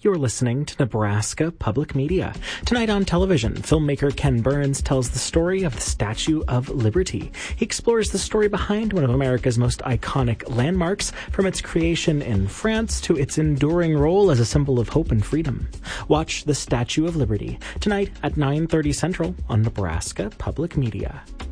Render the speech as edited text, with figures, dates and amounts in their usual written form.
You're listening to Nebraska Public Media. Tonight on television, filmmaker Ken Burns tells the story of the Statue of Liberty. He explores the story behind one of America's most iconic landmarks, from its creation in France to its enduring role as a symbol of hope and freedom. Watch the Statue of Liberty tonight at 9:30 Central on Nebraska Public Media.